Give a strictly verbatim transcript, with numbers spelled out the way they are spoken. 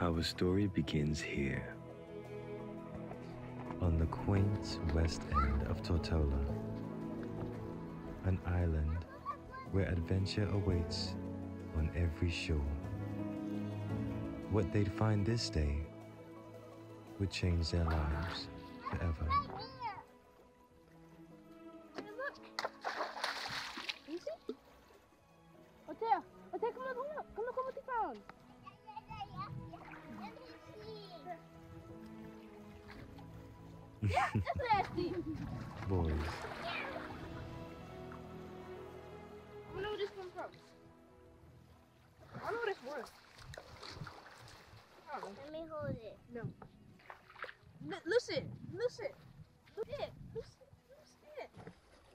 Our story begins here, on the quaint west end of Tortola, an island where adventure awaits on every shore. What they'd find this day would change their lives forever. You see? Otea, Otea, come look, come look, come look what they found. Yeah, that's nasty. Boys. I don't know where this comes from. I don't know what it's worth. I don't know. Let me hold it. No. L listen, listen. Look at it. Listen.